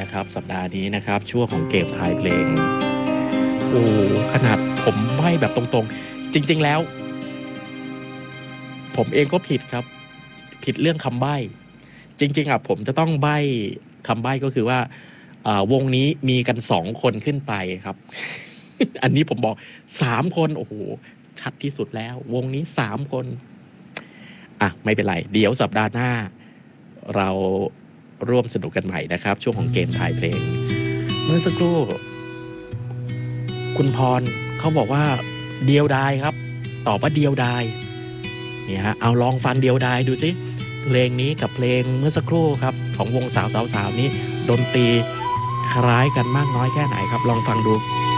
นะครับสัปดาห์นี้นะครับช่วงของเกมทายเพลงโอ้ขนาดผมใบ้แบบตรงๆจริงๆแล้วผมเองก็ผิดครับผิดเรื่องคำใบ้จริงๆผมจะต้องใบ้คำใบ้ก็คือว่าวงนี้มีกัน2คนขึ้นไปครับ อันนี้ผมบอก3คนโอ้โหชัดที่สุดแล้ววงนี้3คนไม่เป็นไรเดี๋ยวสัปดาห์หน้าเราร่วมสนุกกันใหม่นะครับช่วงของเกมทายเพลงเมื่อสักครู่คุณพรเขาบอกว่าเดียวดายครับตอบว่าเดียวดายนี่ฮะเอาลองฟังเดียวดายดูสิเพลงนี้กับเพลงเมื่อสักครู่ครับของวงสาวนี้ดนตรีคล้ายกันมากน้อยแค่ไหนครับลองฟังดู